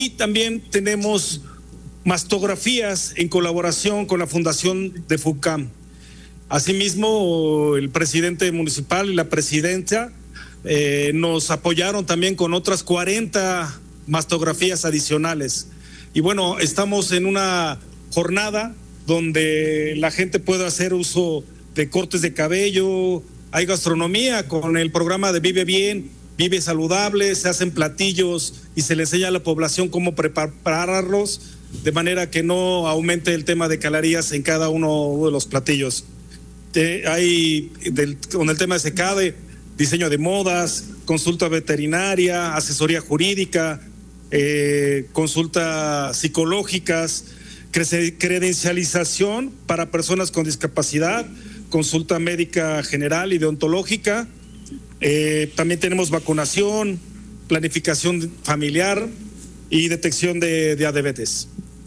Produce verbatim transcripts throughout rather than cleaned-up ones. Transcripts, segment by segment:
Y también tenemos mastografías en colaboración con la Fundación de FUCAM. Asimismo, el presidente municipal y la presidenta eh, nos apoyaron también con otras cuarenta mastografías adicionales. Y bueno, estamos en una jornada donde la gente puede hacer uso de cortes de cabello, hay gastronomía con el programa de Vive Bien, Vive Saludable, se hacen platillos y se le enseña a la población cómo prepararlos de manera que no aumente el tema de calorías en cada uno de los platillos. Eh, hay del, con el tema de SECADE, diseño de modas, consulta veterinaria, asesoría jurídica, eh, consultas psicológicas, credencialización para personas con discapacidad, consulta médica general y deontológica. Eh, también tenemos vacunación, planificación familiar y detección de, de diabetes.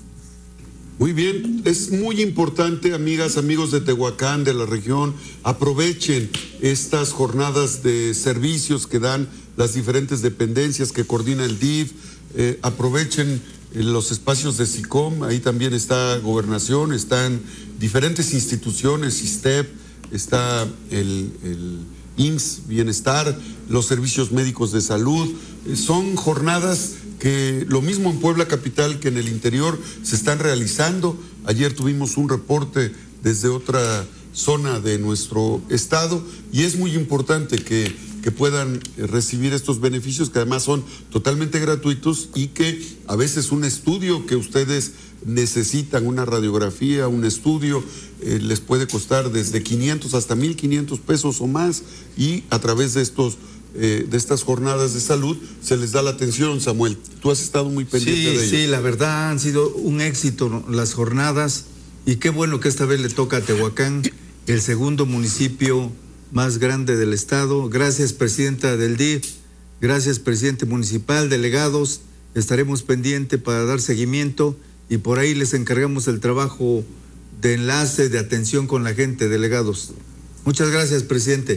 Muy bien, es muy importante, amigas, amigos de Tehuacán, de la región, aprovechen estas jornadas de servicios que dan las diferentes dependencias que coordina el D I F, eh, aprovechen los espacios de SICOM, ahí también está Gobernación, están diferentes instituciones, SISTEP, está el, el I M S S, Bienestar, los servicios médicos de salud, eh, son jornadas que lo mismo en Puebla capital que en el interior se están realizando. Ayer tuvimos un reporte desde otra zona de nuestro estado y es muy importante que, que puedan recibir estos beneficios que además son totalmente gratuitos y que a veces un estudio que ustedes necesitan, una radiografía, un estudio, eh, les puede costar desde quinientos hasta mil quinientos pesos o más y a través de estos Eh, de estas jornadas de salud se les da la atención. Samuel, tú has estado muy pendiente sí, de ello. Sí, la verdad han sido un éxito, ¿no?, las jornadas, y qué bueno que esta vez le toca a Tehuacán, el segundo municipio más grande del estado. Gracias, presidenta del D I F, gracias, presidente municipal, delegados, estaremos pendientes para dar seguimiento y por ahí les encargamos el trabajo de enlace, de atención con la gente, delegados. Muchas gracias, presidente.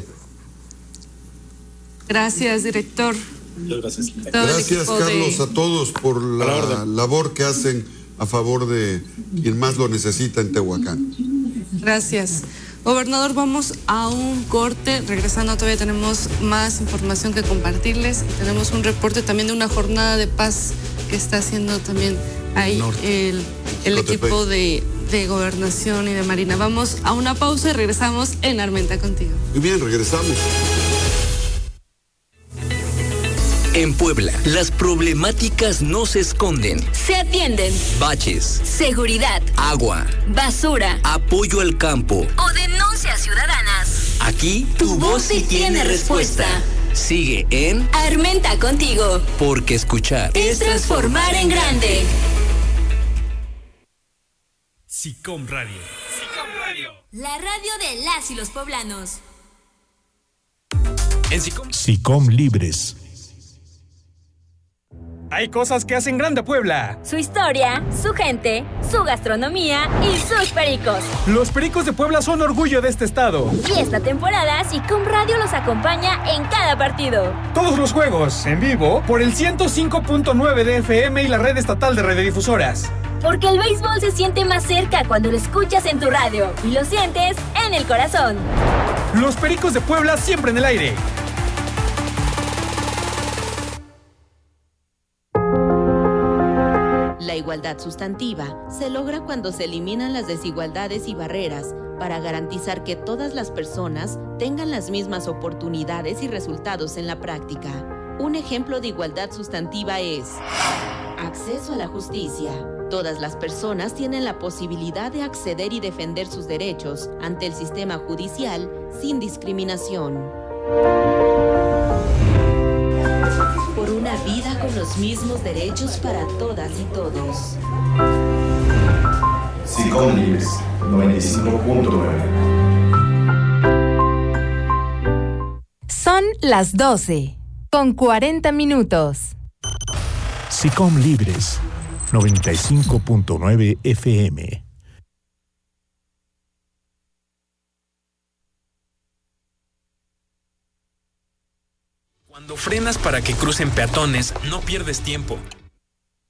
Gracias, director. Gracias, gracias Carlos, de... a todos por la, la labor que hacen a favor de quien más lo necesita en Tehuacán. Gracias. Gobernador, vamos a un corte. Regresando, todavía tenemos más información que compartirles. Tenemos un reporte también de una jornada de paz que está haciendo también ahí el, el equipo de, de Gobernación y de Marina. Vamos a una pausa y regresamos en Armenta Contigo. Muy bien, regresamos. En Puebla, las problemáticas no se esconden. Se atienden. Baches, seguridad, agua, basura, apoyo al campo o denuncias ciudadanas. Aquí tu, tu voz sí tiene respuesta. respuesta. Sigue en Armenta Contigo. Porque escuchar es transformar en grande. SICOM Radio. SICOM Radio. La radio de las y los poblanos. En SICOM. SICOM Libres. Hay cosas que hacen grande a Puebla. Su historia, su gente, su gastronomía y sus pericos. Los pericos de Puebla son orgullo de este estado. Y esta temporada SICOM Radio los acompaña en cada partido. Todos los juegos, en vivo, por el ciento cinco punto nueve de F M y la red estatal de radiodifusoras. Porque el béisbol se siente más cerca cuando lo escuchas en tu radio y lo sientes en el corazón. Los pericos de Puebla siempre en el aire. La igualdad sustantiva se logra cuando se eliminan las desigualdades y barreras para garantizar que todas las personas tengan las mismas oportunidades y resultados en la práctica. Un ejemplo de igualdad sustantiva es acceso a la justicia. Todas las personas tienen la posibilidad de acceder y defender sus derechos ante el sistema judicial sin discriminación. Por una vida con los mismos derechos para todas y todos. SICOM Libres, noventa y cinco punto nueve. Son las doce, con cuarenta minutos. SICOM Libres, noventa y cinco punto nueve F M. Cuando frenas para que crucen peatones, no pierdes tiempo.